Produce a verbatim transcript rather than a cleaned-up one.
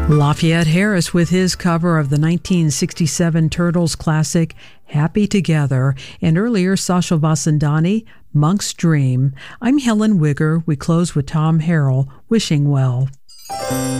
Lafayette Harris with his cover of the nineteen sixty-seven Turtles classic Happy Together, and earlier Sasha Vasandani, Monk's Dream. I'm Helen Wigger. We close with Tom Harrell, Wishing Well.